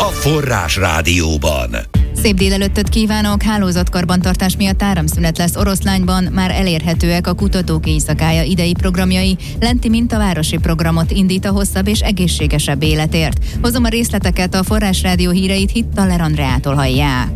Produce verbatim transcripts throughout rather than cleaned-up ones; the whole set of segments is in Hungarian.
a Forrás Rádióban. Szép délelőttöt kívánok! Hálózatkarbantartás miatt áramszünet lesz Oroszlányban, már elérhetőek a kutatók éjszakája idei programjai. Lenti mintavárosi programot indít a hosszabb és egészségesebb életért. Hozom a részleteket, a Forrás Rádió híreit Hittaler Andreától hallják.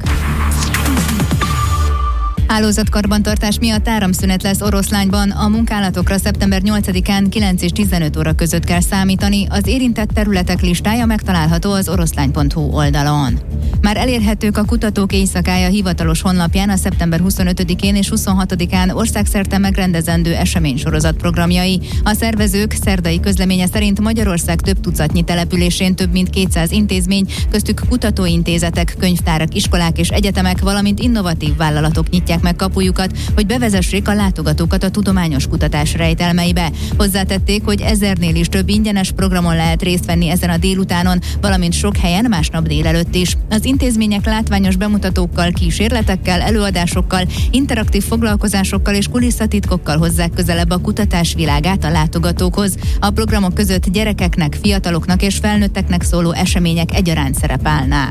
Hálózatkarbantartás miatt áramszünet lesz Oroszlányban. A munkálatokra szeptember nyolcadikán kilenc és tizenöt óra között kell számítani. Az érintett területek listája megtalálható az oroszlány pont hu oldalon. Már elérhetők a kutatók éjszakája hivatalos honlapján a szeptember huszonötödikén és huszonhatodikán országszerte megrendezendő eseménysorozat programjai. A szervezők szerdai közleménye szerint Magyarország több tucatnyi településén több mint kétszáz intézmény, köztük kutatóintézetek, könyvtárak, iskolák és egyetemek, valamint innovatív vállalatok nyitják meg kapujukat, hogy bevezessék a látogatókat a tudományos kutatás rejtelmeibe. Hozzátették, hogy ezernél is több ingyenes programon lehet részt venni ezen a délutánon, valamint sok helyen másnap délelőtt is. Az intézmények látványos bemutatókkal, kísérletekkel, előadásokkal, interaktív foglalkozásokkal és kulisszatitkokkal hozzák közelebb a kutatás világát a látogatókhoz. A programok között gyerekeknek, fiataloknak és felnőtteknek szóló események egyaránt szerepelnek.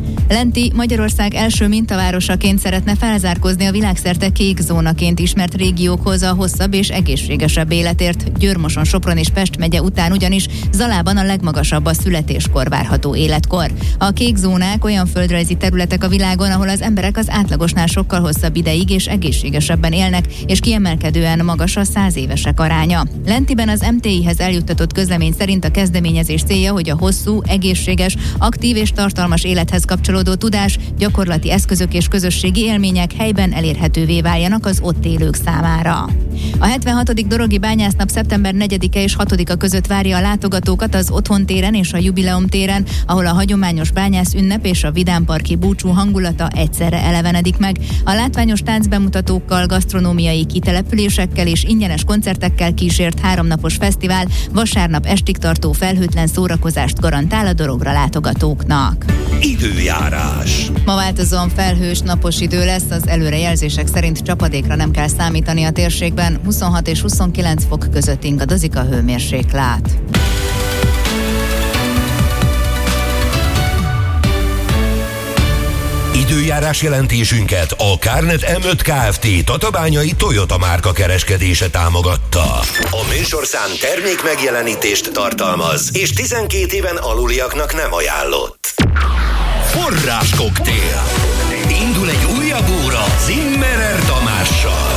Lenti Magyarország első mintavárosaként szeretne felzárkózni a világszerte kék zónaként ismert régiókhoz a hosszabb és egészségesebb életért. Győr-Moson, Sopron és Pest megye után ugyanis Zalában a legmagasabb a születéskor várható életkor. A kék zónák olyan földrajzi területek a világon, ahol az emberek az átlagosnál sokkal hosszabb ideig és egészségesebben élnek, és kiemelkedően magas a száz évesek aránya. Lentiben az em té i-hez eljuttatott közlemény szerint a kezdeményezés célja, hogy a hosszú, egészséges, aktív és tartalmas élethez kapcsolódó tudás, gyakorlati eszközök és közösségi élmények helyben elérhetővé váljanak az ott élők számára. A hetvenhatodik Dorogi Bányásznap szeptember negyedike és hatodika között várja a látogatókat az Otthon téren és a Jubileum téren, ahol a hagyományos bányász ünnep és a vidámparki búcsú hangulata egyszerre elevenedik meg. A látványos táncbemutatókkal, gasztronómiai kitelepülésekkel és ingyenes koncertekkel kísért háromnapos fesztivál vasárnap estig tartó felhőtlen szórakozást garantál a Dorogra látogatóknak. Időjárás. Ma változóan felhős, napos idő lesz, az előrejelzések szerint csapadékra nem kell számítani a térségben, huszonhat és huszonkilenc fok között ingadozik a hőmérséklet. Időjárás jelentésünket a Kárnet em öt Kft. Tatabányai Toyota márka kereskedése támogatta. A műsorszám termék megjelenítést tartalmaz, és tizenkét éven aluliaknak nem ajánlott. Forrás koktél. Indul egy újabb óra Zimmerer Tamással.